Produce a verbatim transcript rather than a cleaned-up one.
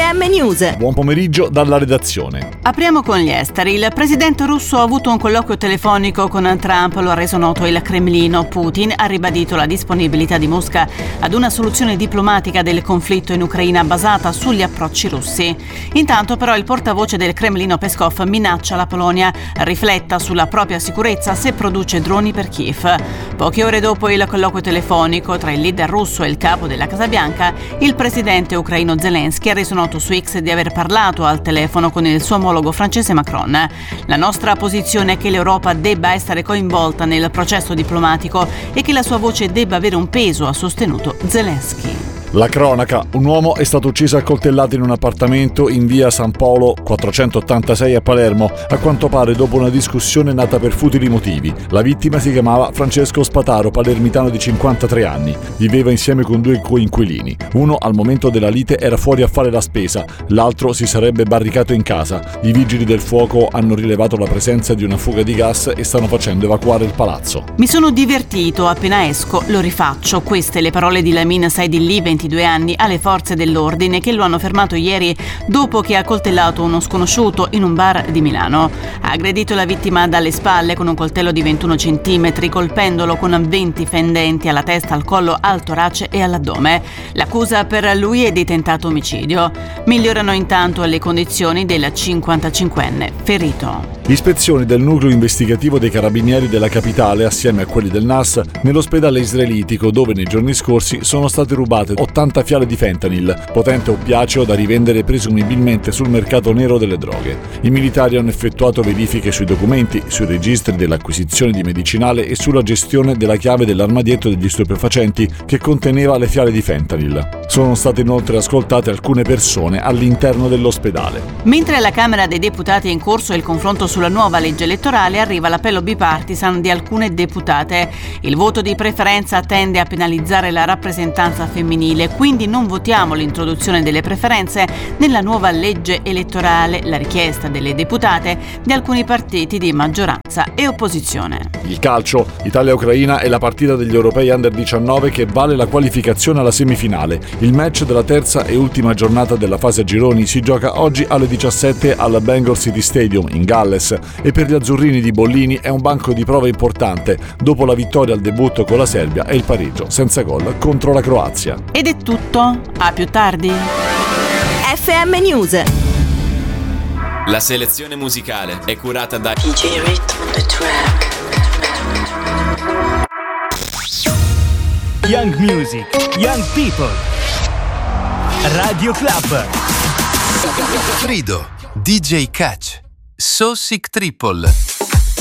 M News. Buon pomeriggio dalla redazione. Apriamo con gli esteri. Il presidente russo ha avuto un colloquio telefonico con Trump, lo ha reso noto il Cremlino. Putin ha ribadito la disponibilità di Mosca ad una soluzione diplomatica del conflitto in Ucraina basata sugli approcci russi. Intanto però il portavoce del Cremlino Peskov minaccia la Polonia rifletta sulla propria sicurezza se produce droni per Kiev. Poche ore dopo il colloquio telefonico tra il leader russo e il capo della Casa Bianca, il presidente ucraino Zelensky ha reso noto su X di aver parlato al telefono con il suo omologo francese Macron. La nostra posizione è che l'Europa debba essere coinvolta nel processo diplomatico e che la sua voce debba avere un peso, ha sostenuto Zelensky. La cronaca. Un uomo è stato ucciso a coltellate in un appartamento in via San Paolo quattrocentottantasei a Palermo, a quanto pare dopo una discussione nata per futili motivi. La vittima si chiamava Francesco Spataro, palermitano di cinquantatré anni. Viveva insieme con due coinquilini. Uno al momento della lite era fuori a fare la spesa, l'altro si sarebbe barricato in casa. I vigili del fuoco hanno rilevato la presenza di una fuga di gas e stanno facendo evacuare il palazzo. Mi sono divertito, appena esco lo rifaccio. Queste le parole di Lamin Saidilli, ventidue anni, alle forze dell'ordine che lo hanno fermato ieri dopo che ha coltellato uno sconosciuto in un bar di Milano. Ha aggredito la vittima dalle spalle con un coltello di ventuno centimetri, colpendolo con venti fendenti alla testa, al collo, al torace e all'addome. L'accusa per lui è di tentato omicidio. Migliorano intanto le condizioni del cinquantacinquenne ferito. Ispezioni del nucleo investigativo dei carabinieri della capitale assieme a quelli del N A S nell'ospedale israelitico, dove nei giorni scorsi sono state rubate ottanta fiale di fentanyl, potente oppiaceo da rivendere presumibilmente sul mercato nero delle droghe. I militari hanno effettuato verifiche sui documenti, sui registri dell'acquisizione di medicinale e sulla gestione della chiave dell'armadietto degli stupefacenti che conteneva le fiale di fentanyl. Sono state inoltre ascoltate alcune persone all'interno dell'ospedale. Mentre alla Camera dei Deputati è in corso il confronto sulla nuova legge elettorale, arriva l'appello bipartisan di alcune deputate. Il voto di preferenza tende a penalizzare la rappresentanza femminile, quindi non votiamo l'introduzione delle preferenze nella nuova legge elettorale, la richiesta delle deputate di alcuni partiti di maggioranza e opposizione. Il calcio. Italia-Ucraina è la partita degli europei under diciannove che vale la qualificazione alla semifinale. Il match della terza e ultima giornata della fase a gironi si gioca oggi alle diciassette al Bangor City Stadium in Galles e per gli azzurrini di Bollini è un banco di prova importante dopo la vittoria al debutto con la Serbia e il pareggio senza gol contro la Croazia. Ed è tutto, a più tardi. F M News. La selezione musicale è curata da D J Rhythm on the track. Young Music, Young People. Radio Club. Frido, D J Catch, So Sick Triple.